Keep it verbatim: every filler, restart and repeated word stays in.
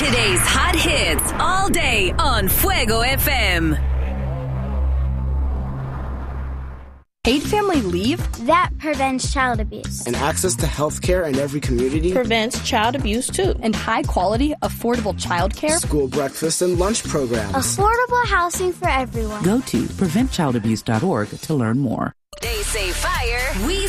Today's hot hits all day on Fuego F M. Paid family leave? That prevents child abuse. And access to health care in every community prevents child abuse too. And high quality, affordable child care. School breakfast and lunch programs. Affordable housing for everyone. Go to prevent child abuse dot org to learn more. They say fire, we